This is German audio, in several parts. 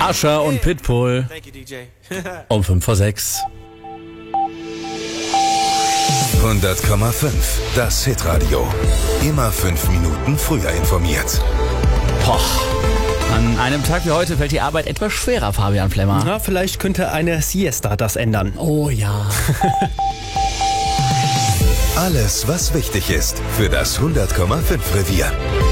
Usher und Pitbull um 5:06. 100,5. Das Hitradio. Immer 5 Minuten früher informiert. Boah. An einem Tag wie heute fällt die Arbeit etwas schwerer, Fabian Flemmer. Na, vielleicht könnte eine Siesta das ändern. Oh ja. Alles, was wichtig ist für das 100,5 Revier.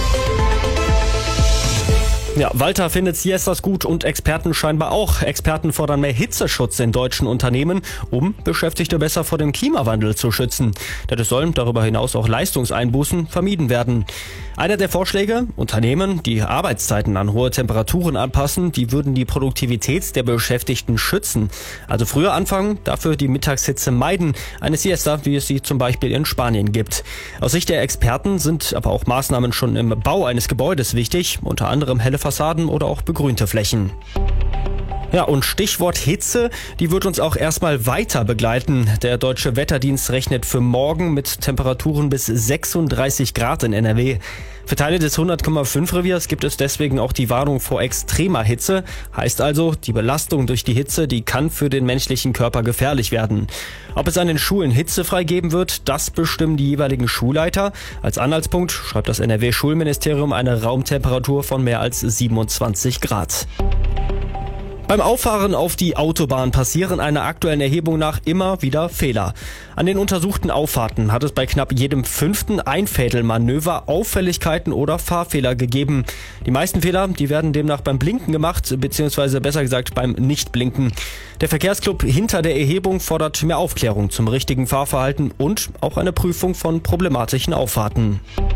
Ja, Walter findet Siestas gut und Experten scheinbar auch. Experten fordern mehr Hitzeschutz in deutschen Unternehmen, um Beschäftigte besser vor dem Klimawandel zu schützen. Dadurch sollen darüber hinaus auch Leistungseinbußen vermieden werden. Einer der Vorschläge: Unternehmen, die Arbeitszeiten an hohe Temperaturen anpassen, die würden die Produktivität der Beschäftigten schützen. Also früher anfangen, dafür die Mittagshitze meiden. Eine Siesta, wie es sie zum Beispiel in Spanien gibt. Aus Sicht der Experten sind aber auch Maßnahmen schon im Bau eines Gebäudes wichtig, unter anderem helle Fassaden oder auch begrünte Flächen. Ja, und Stichwort Hitze, die wird uns auch erstmal weiter begleiten. Der Deutsche Wetterdienst rechnet für morgen mit Temperaturen bis 36 Grad in NRW. Für Teile des 100,5 Reviers gibt es deswegen auch die Warnung vor extremer Hitze. Heißt also, die Belastung durch die Hitze, die kann für den menschlichen Körper gefährlich werden. Ob es an den Schulen hitzefrei geben wird, das bestimmen die jeweiligen Schulleiter. Als Anhaltspunkt schreibt das NRW-Schulministerium eine Raumtemperatur von mehr als 27 Grad. Beim Auffahren auf die Autobahn passieren einer aktuellen Erhebung nach immer wieder Fehler. An den untersuchten Auffahrten hat es bei knapp jedem 5. Einfädelmanöver Auffälligkeiten oder Fahrfehler gegeben. Die meisten Fehler, die werden demnach beim Blinken gemacht, beziehungsweise besser gesagt beim Nichtblinken. Der Verkehrsclub hinter der Erhebung fordert mehr Aufklärung zum richtigen Fahrverhalten und auch eine Prüfung von problematischen Auffahrten.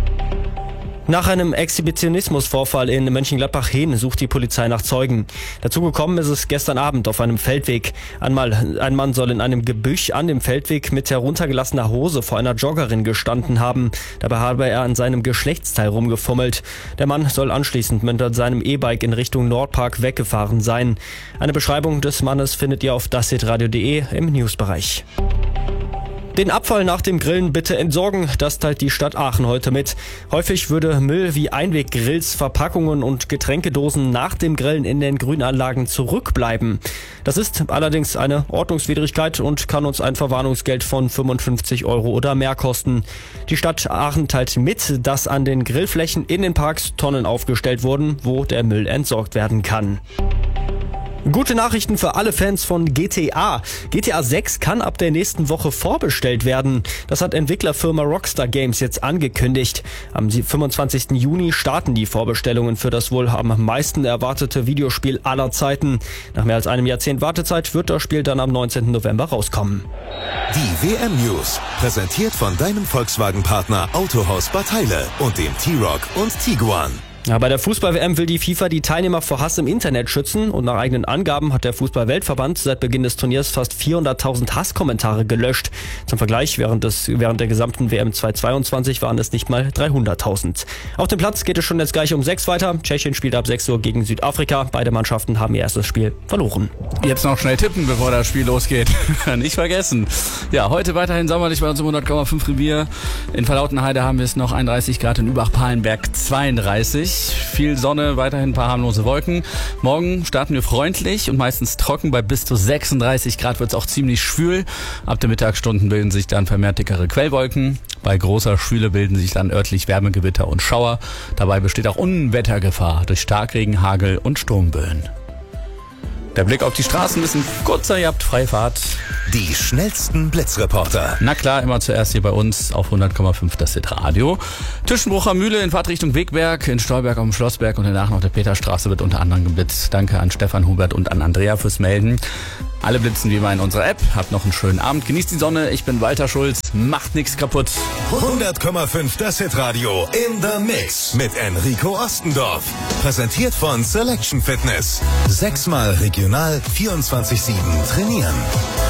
Nach einem Exhibitionismusvorfall in Mönchengladbach-Hehn sucht die Polizei nach Zeugen. Dazu gekommen ist es gestern Abend auf einem Feldweg. Ein Mann soll in einem Gebüsch an dem Feldweg mit heruntergelassener Hose vor einer Joggerin gestanden haben. Dabei habe er an seinem Geschlechtsteil rumgefummelt. Der Mann soll anschließend mit seinem E-Bike in Richtung Nordpark weggefahren sein. Eine Beschreibung des Mannes findet ihr auf dashitradio.de im Newsbereich. Den Abfall nach dem Grillen bitte entsorgen, das teilt die Stadt Aachen heute mit. Häufig würde Müll wie Einweggrills, Verpackungen und Getränkedosen nach dem Grillen in den Grünanlagen zurückbleiben. Das ist allerdings eine Ordnungswidrigkeit und kann uns ein Verwarnungsgeld von 55 € oder mehr kosten. Die Stadt Aachen teilt mit, dass an den Grillflächen in den Parks Tonnen aufgestellt wurden, wo der Müll entsorgt werden kann. Gute Nachrichten für alle Fans von GTA. GTA 6 kann ab der nächsten Woche vorbestellt werden. Das hat Entwicklerfirma Rockstar Games jetzt angekündigt. Am 25. Juni starten die Vorbestellungen für das wohl am meisten erwartete Videospiel aller Zeiten. Nach mehr als einem Jahrzehnt Wartezeit wird das Spiel dann am 19. November rauskommen. Die WM News, präsentiert von deinem Volkswagen-Partner Autohaus Bad Heile und dem T-Roc und Tiguan. Ja, bei der Fußball-WM will die FIFA die Teilnehmer vor Hass im Internet schützen und nach eigenen Angaben hat der Fußball-Weltverband seit Beginn des Turniers fast 400.000 Hasskommentare gelöscht. Zum Vergleich, während der gesamten WM 2022 waren es nicht mal 300.000. Auf dem Platz geht es schon jetzt gleich um 6 weiter. Tschechien spielt ab 6 Uhr gegen Südafrika. Beide Mannschaften haben ihr erstes Spiel verloren. Jetzt noch schnell tippen, bevor das Spiel losgeht. Nicht vergessen. Ja, heute weiterhin sommerlich bei uns im 100,5 Revier. In Verlautenheide haben wir es noch 31 Grad, in Übach-Palenberg 32. Viel Sonne, weiterhin ein paar harmlose Wolken. Morgen starten wir freundlich und meistens trocken. Bei bis zu 36 Grad wird es auch ziemlich schwül. Ab den Mittagsstunden bilden sich dann vermehrt dickere Quellwolken. Bei großer Schwüle bilden sich dann örtlich Wärmegewitter und Schauer. Dabei besteht auch Unwettergefahr durch Starkregen, Hagel und Sturmböen. Der Blick auf die Straßen ist ein kurzer, ihr habt freie Fahrt. Die schnellsten Blitzreporter. Na klar, immer zuerst hier bei uns auf 100,5 das Hitradio. Tischenbrucher Mühle in Fahrtrichtung Wegberg, in Stolberg am Schlossberg und danach noch der Peterstraße wird unter anderem geblitzt. Danke an Stefan Hubert und an Andrea fürs Melden. Alle blitzen wie immer in unserer App. Habt noch einen schönen Abend, genießt die Sonne. Ich bin Walter Schulz, macht nichts kaputt. 100,5 das Hitradio in the Mix mit Enrico Ostendorf. Präsentiert von Selection Fitness. 6-mal regional, 24/7 trainieren.